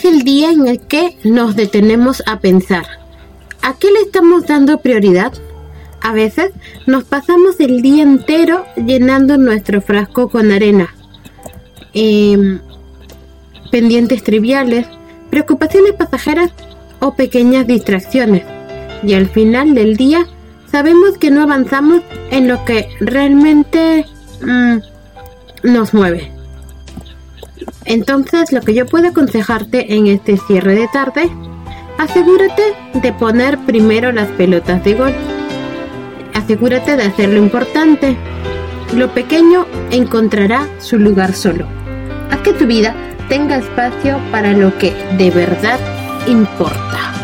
el día en el que nos detenemos a pensar, ¿a qué le estamos dando prioridad? A veces nos pasamos el día entero llenando nuestro frasco con arena, pendientes triviales, preocupaciones pasajeras o pequeñas distracciones, y al final del día sabemos que no avanzamos en lo que realmente nos mueve. Entonces, lo que yo puedo aconsejarte en este cierre de tarde, asegúrate de poner primero las pelotas de golf. Asegúrate de hacer lo importante. Lo pequeño encontrará su lugar solo. Haz que tu vida tenga espacio para lo que de verdad importa.